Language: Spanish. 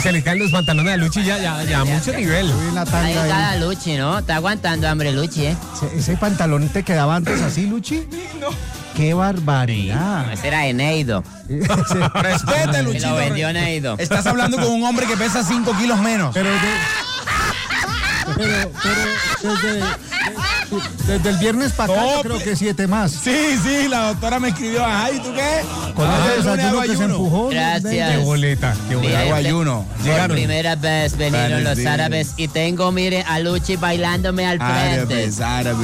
se le caen los pantalones a Luchi, ya mucho nivel. Ahí está la Luchi, ¿no? Está aguantando hambre Luchi, ¿eh? ¿Ese pantalón te quedaba antes así, Luchi? No. ¡Qué barbaridad! Ese era Eneido. Respete, Y Luchito. lo vendió Eneido. Estás hablando con un hombre que pesa 5 kilos menos. Pero desde el viernes para acá yo creo que 7 más. Sí, la doctora me escribió. Ay, ¿tú qué? Con ese desayuno que se empujó. Gracias. Qué boleta, qué boleta. Hago ayuno. Por Llegaron. primera vez vinieron los árabes y tengo, mire, a Luchi bailándome al frente. Árabes.